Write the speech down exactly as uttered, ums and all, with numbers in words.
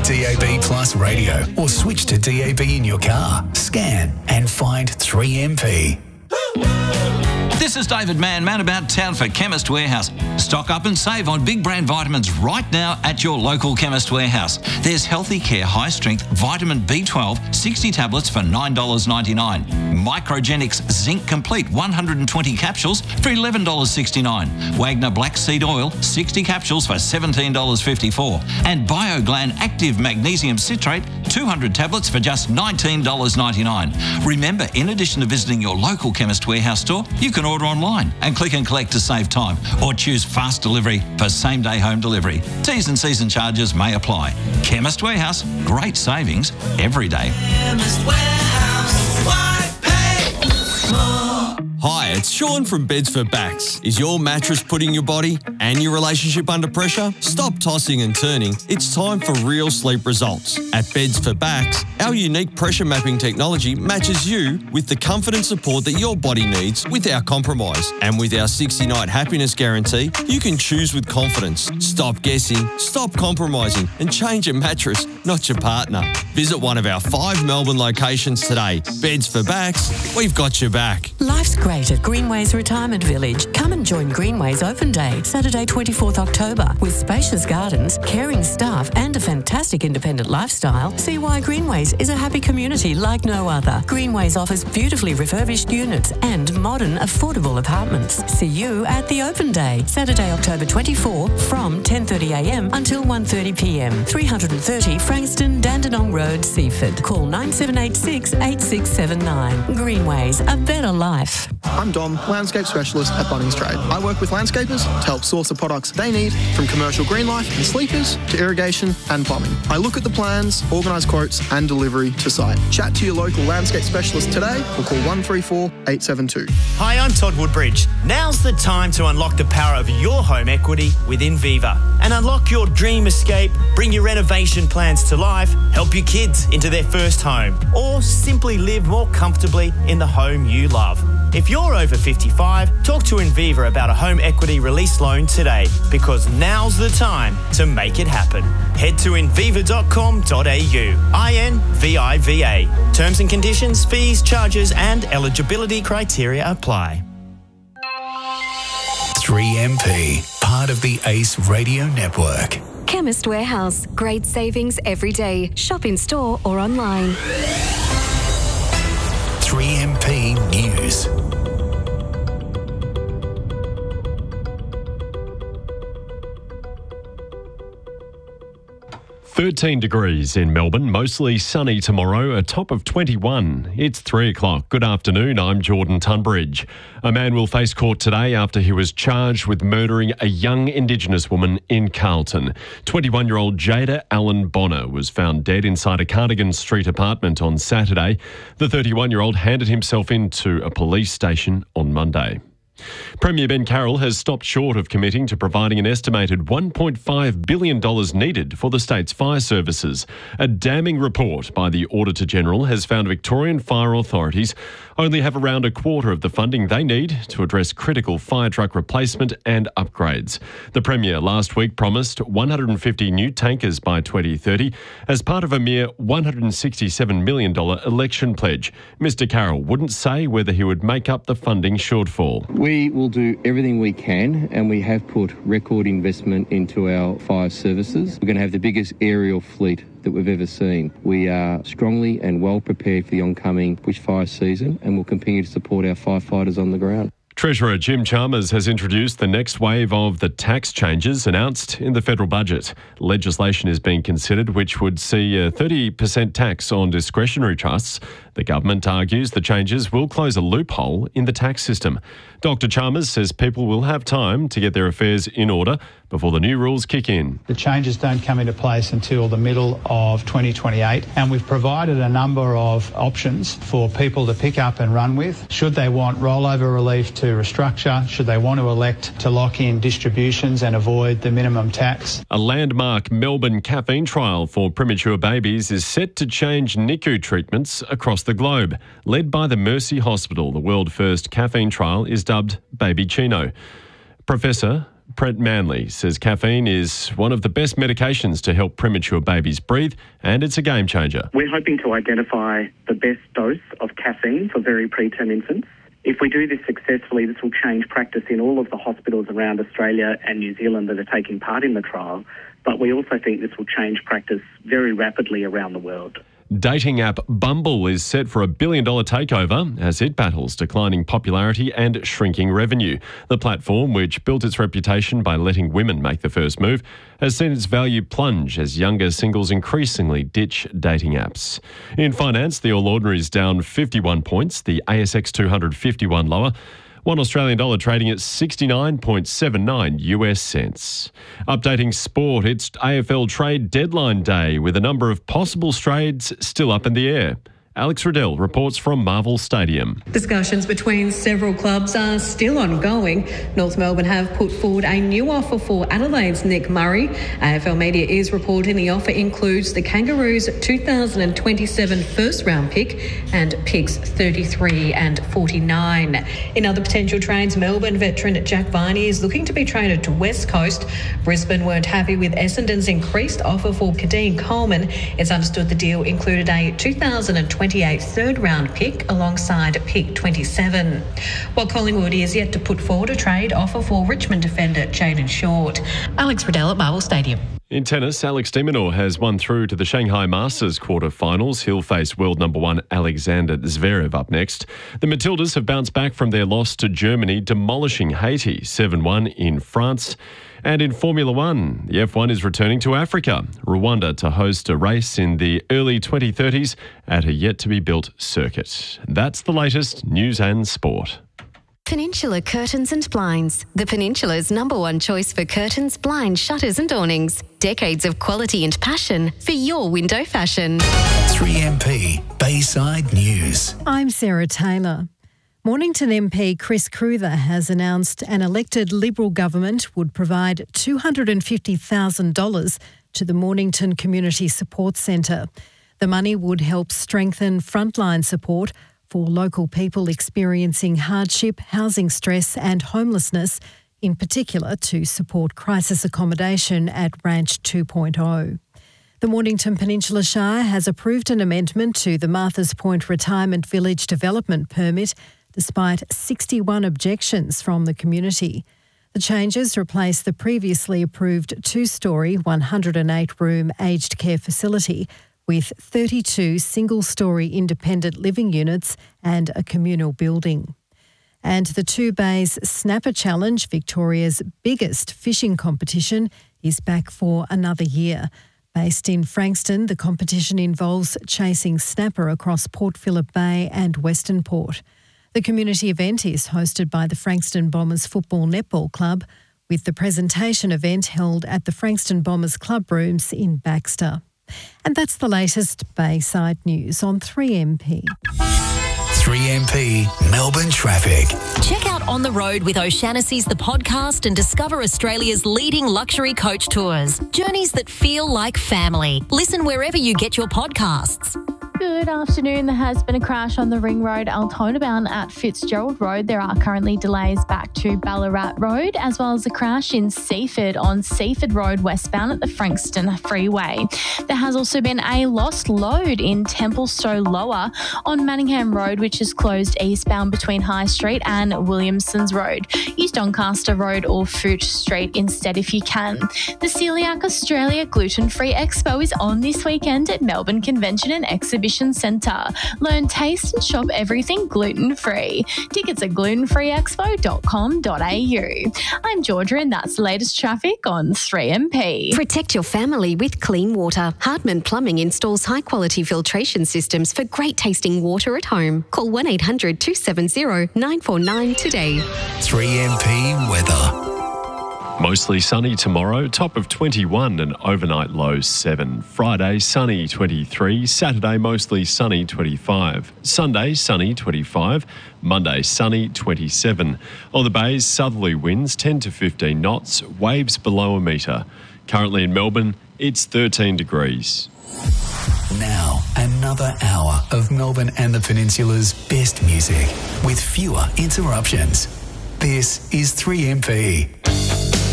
D A B Plus radio or switch to D A B in your car. Scan and find three M P. This is David Mann, man about town for Chemist Warehouse. Stock up and save on big brand vitamins right now at your local Chemist Warehouse. There's Healthy Care High Strength Vitamin B twelve, sixty tablets for nine dollars ninety-nine. Microgenics Zinc Complete, one hundred twenty capsules for eleven dollars sixty-nine. Wagner Black Seed Oil, sixty capsules for seventeen dollars fifty-four. And BioGlan Active Magnesium Citrate, two hundred tablets for just nineteen dollars ninety-nine. Remember, in addition to visiting your local Chemist Warehouse store, you can order online and click and collect to save time, or choose fast delivery for same-day home delivery. T's and C's and charges may apply. Chemist Warehouse, great savings every day. Chemist Warehouse, why pay more? Hi, it's Sean from Beds for Backs. Is your mattress putting your body and your relationship under pressure? Stop tossing and turning. It's time for real sleep results. At Beds for Backs, our unique pressure mapping technology matches you with the comfort and support that your body needs without compromise. And with our sixty-night happiness guarantee, you can choose with confidence. Stop guessing, stop compromising, and change your mattress, not your partner. Visit one of our five Melbourne locations today. Beds for Backs, we've got your back. Life's great at Greenways Retirement Village. Come and join Greenways Open Day, Saturday twenty-fourth October. With spacious gardens, caring staff and a fantastic independent lifestyle, see why Greenways is a happy community like no other. Greenways offers beautifully refurbished units and modern, affordable apartments. See you at the Open Day, Saturday, October twenty-fourth from ten thirty a m until one thirty p m three thirty Frankston, Dandenong Road, Seaford. Call nine seven eight six, eight six seven nine. Greenways, a better life. I'm Dom, landscape specialist at Bunnings Trade. I work with landscapers to help source the products they need, from commercial green life and sleepers to irrigation and plumbing. I look at the plans, organise quotes and delivery to site. Chat to your local landscape specialist today or call one three four, eight seven two. Hi, I'm Todd Woodbridge. Now's the time to unlock the power of your home equity with Inviva and unlock your dream escape, bring your renovation plans to life, help your kids into their first home, or simply live more comfortably in the home you love. If you're over fifty-five, talk to Inviva about a home equity release loan today, because now's the time to make it happen. Head to inviva dot com dot a u. I N V I V A. Terms and conditions, fees, charges and eligibility criteria apply. three M P, part of the Ace Radio Network. Chemist Warehouse. Great savings every day. Shop in store or online. three M P News. thirteen degrees in Melbourne, mostly sunny tomorrow, a top of twenty-one. It's three o'clock. Good afternoon, I'm Jordan Tunbridge. A man will face court today after he was charged with murdering a young Indigenous woman in Carlton. twenty-one-year-old Jada Allen Bonner was found dead inside a Cardigan Street apartment on Saturday. The thirty-one-year-old handed himself into a police station on Monday. Premier Ben Carroll has stopped short of committing to providing an estimated one point five billion dollars needed for the state's fire services. A damning report by the Auditor-General has found Victorian fire authorities only have around a quarter of the funding they need to address critical fire truck replacement and upgrades. The Premier last week promised one hundred fifty new tankers by twenty thirty as part of a mere one hundred sixty-seven million dollars election pledge. Mister Carroll wouldn't say whether he would make up the funding shortfall. We will do everything we can, and we have put record investment into our fire services. We're going to have the biggest aerial fleet that we've ever seen. We are strongly and well prepared for the oncoming bushfire season, and will continue to support our firefighters on the ground. Treasurer Jim Chalmers has introduced the next wave of the tax changes announced in the federal budget. Legislation is being considered which would see a thirty percent tax on discretionary trusts. The government argues the changes will close a loophole in the tax system. Doctor Chalmers says people will have time to get their affairs in order before the new rules kick in. The changes don't come into place until the middle of twenty twenty-eight, and we've provided a number of options for people to pick up and run with. Should they want rollover relief to restructure, should they want to elect to lock in distributions and avoid the minimum tax. A landmark Melbourne caffeine trial for premature babies is set to change N I C U treatments across the globe. Led by the Mercy Hospital, the world first caffeine trial is dubbed Baby Chino. Professor Brett Manley says caffeine is one of the best medications to help premature babies breathe, and it's a game changer. We're hoping to identify the best dose of caffeine for very preterm infants. If we do this successfully, this will change practice in all of the hospitals around Australia and New Zealand that are taking part in the trial, but we also think this will change practice very rapidly around the world. Dating app Bumble is set for a billion dollar takeover as it battles declining popularity and shrinking revenue. The platform, which built its reputation by letting women make the first move, has seen its value plunge as younger singles increasingly ditch dating apps. In finance, the All Ordinary is down fifty-one points, the A S X two hundred fifty-one lower. One Australian dollar trading at sixty-nine point seven nine U S cents. Updating sport, it's A F L trade deadline day with a number of possible trades still up in the air. Alex Riddell reports from Marvel Stadium. Discussions between several clubs are still ongoing. North Melbourne have put forward a new offer for Adelaide's Nick Murray. A F L media is reporting the offer includes the Kangaroos' two thousand twenty-seven first round pick and picks thirty-three and forty-nine. In other potential trades, Melbourne veteran Jack Viney is looking to be traded to West Coast. Brisbane weren't happy with Essendon's increased offer for Kadeen Coleman. It's understood the deal included a two thousand twenty-eight third round pick alongside pick twenty-seven. While Collingwood is yet to put forward a trade offer for Richmond defender Jayden Short. Alex Riddell at Marvel Stadium. In tennis, Alex de Minaur has won through to the Shanghai Masters quarter-finals. He'll face world number one Alexander Zverev up next. The Matildas have bounced back from their loss to Germany, demolishing Haiti seven one in France. And in Formula One, the F one is returning to Africa, Rwanda, to host a race in the early twenty thirties at a yet-to-be-built circuit. That's the latest news and sport. Peninsula Curtains and Blinds, the Peninsula's number one choice for curtains, blinds, shutters and awnings. Decades of quality and passion for your window fashion. three M P Bayside News. I'm Sarah Taylor. Mornington M P Chris Cruther has announced an elected Liberal government would provide two hundred fifty thousand dollars to the Mornington Community Support Centre. The money would help strengthen frontline support for local people experiencing hardship, housing stress and homelessness, in particular to support crisis accommodation at Ranch two point oh. The Mornington Peninsula Shire has approved an amendment to the Martha's Point Retirement Village Development Permit despite sixty-one objections from the community. The changes replace the previously approved two-storey, one hundred eight room aged care facility with thirty-two single-storey independent living units and a communal building. And the Two Bays Snapper Challenge, Victoria's biggest fishing competition, is back for another year. Based in Frankston, the competition involves chasing snapper across Port Phillip Bay and Western Port. The community event is hosted by the Frankston Bombers Football Netball Club, with the presentation event held at the Frankston Bombers Club Rooms in Baxter. And that's the latest Bayside news on three M P. three M P Melbourne traffic. Check out On the Road with O'Shanassy's the podcast and discover Australia's leading luxury coach tours. Journeys that feel like family. Listen wherever you get your podcasts. Good afternoon. There has been a crash on the Ring Road Altona bound at Fitzgerald Road. There are currently delays back to Ballarat Road, as well as a crash in Seaford on Seaford Road westbound at the Frankston Freeway. There has also been a lost load in Templestowe Lower on Manningham Road, which is closed eastbound between High Street and Williamson's Road. Use Doncaster Road or Foote Street instead if you can. The Celiac Australia Gluten Free Expo is on this weekend at Melbourne Convention and Exhibition Centre. Learn, taste and shop everything gluten-free. Tickets at gluten free expo dot com dot a u. I'm Georgia and that's the latest traffic on three M P. Protect your family with clean water. Hardman Plumbing installs high-quality filtration systems for great tasting water at home. Call one eight hundred two seven zero nine four nine today. three M P weather. Mostly sunny tomorrow, top of twenty-one and overnight low seven. Friday, sunny twenty-three. Saturday, mostly sunny twenty-five. Sunday, sunny twenty-five. Monday, sunny twenty-seven. On the bays, southerly winds ten to fifteen knots, waves below a metre. Currently in Melbourne, it's thirteen degrees. Now, another hour of Melbourne and the Peninsula's best music with fewer interruptions. This is three M P.